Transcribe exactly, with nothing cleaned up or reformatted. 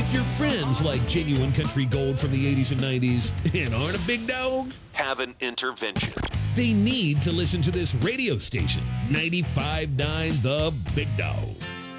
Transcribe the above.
If your friends like genuine country gold from the eighties and nineties and aren't a big dog, Have an intervention. they need to listen to this radio station, ninety-five point nine The Big Dog.